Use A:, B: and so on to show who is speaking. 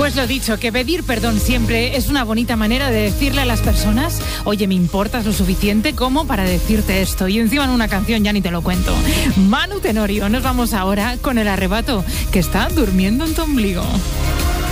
A: Pues lo dicho, que pedir perdón siempre es una bonita manera de decirle a las personas: oye, me importas lo suficiente como para decirte esto. Y encima en una canción ya ni te lo cuento. Manu Tenorio, nos vamos ahora con El Arrebato, que está durmiendo en tu ombligo.